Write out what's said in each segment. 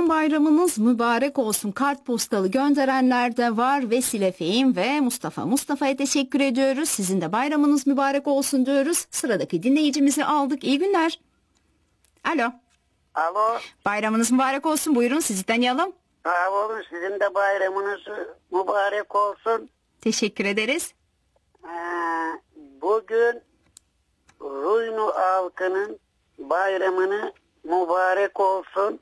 Kurban Bayramınız mübarek olsun. Kartpostalı gönderenler de var. Vesile Fehim ve Mustafa'ya teşekkür ediyoruz. Sizin de bayramınız mübarek olsun diyoruz. Sıradaki dinleyicimizi aldık. İyi günler. Alo. Alo. Bayramınız mübarek olsun. Buyurun, sizi tanıyalım. Sağ olun, sizin de bayramınız mübarek olsun. Teşekkür ederiz. Bugün Ruynu halkının bayramını mübarek olsun.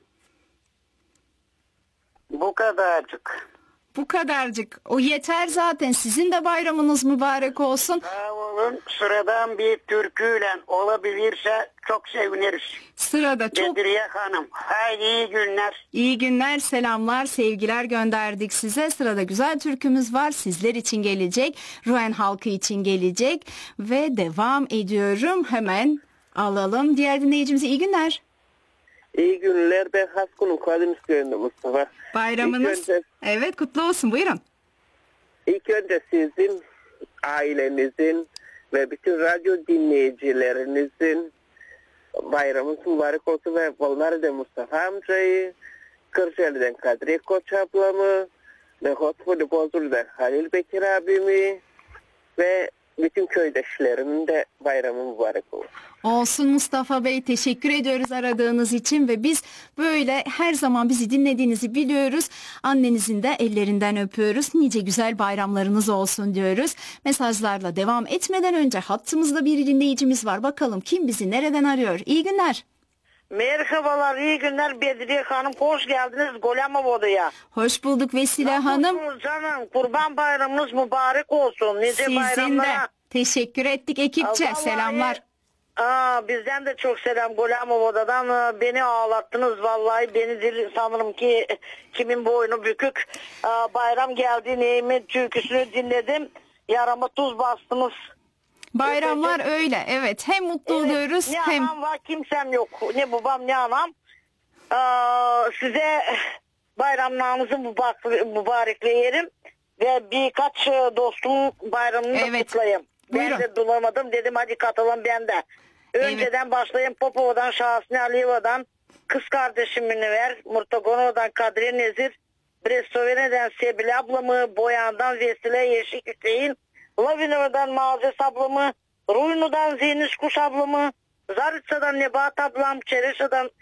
Bu kadarcık. Bu kadarcık. O yeter zaten. Sizin de bayramınız mübarek olsun. Sağ olun. Sıradan bir türküyle olabilirse çok seviniriz. Sırada çok... Bedriye Hanım. Haydi iyi günler. İyi günler, selamlar, sevgiler gönderdik size. Sırada güzel türkümüz var. Sizler için gelecek. Ruhen halkı için gelecek. Ve devam ediyorum. Hemen alalım. Diğer dinleyicimize iyi günler. İyi günler. Ben Haskun'un kadim istiyorum Mustafa. Bayramınız. Evet, kutlu olsun. Buyurun. İlk önce sizin, ailenizin ve bütün radyo dinleyicilerinizin bayramınız mübarek olsun ve Volmari'de Mustafa amcayı, Kırşehir'den Kadriye Koç ablamı ve Hotford'u Bozul'dan Halil Bekir abimi ve bütün köydaşlarımın da bayramı mübarek olsun. Olsun Mustafa Bey, teşekkür ediyoruz aradığınız için ve biz böyle her zaman bizi dinlediğinizi biliyoruz. Annenizin de ellerinden öpüyoruz. Nice güzel bayramlarınız olsun diyoruz. Mesajlarla devam etmeden önce hattımızda bir dinleyicimiz var. Bakalım kim bizi nereden arıyor? İyi günler. Merhabalar, iyi günler Bedriye Hanım. Hoş geldiniz Golemovoda'ya. Hoş bulduk Vesile Hanım. Nasılsınız canım? Kurban bayramınız mübarek olsun. Nice Sizin bayramlara. de teşekkür ettik ekipçe. Vallahi, Selamlar. Bizden de çok selam Golemovoda'dan. Beni ağlattınız vallahi. Beni sanırım ki kimin boynu bükük. Bayram geldi neyimin türküsünü dinledim. Yarama tuz bastınız. Bayramlar öyle, evet. Hem mutlu oluyoruz ne hem... anam var kimsem yok. Ne babam ne anam. Size bayramlarınızı mübarekleyelim. Ve birkaç dostumun bayramını da kutlayayım. Buyurun. Ben de bulamadım. Dedim hadi katılalım ben de. Önceden başlayayım. Popova'dan, Şahsine Aliyeva'dan, kız kardeşim Münevver, Murtagonova'dan Kadriye Nezir, Brestovene'den Sebil ablamı, Boyan'dan Vesile Yeşik Hüseyin, Lavinova'dan Mazes ablamı, Ruynu'dan Zeyniş Kuş ablamı, Zaritsa'dan Nebahat ablam, Çereşa'dan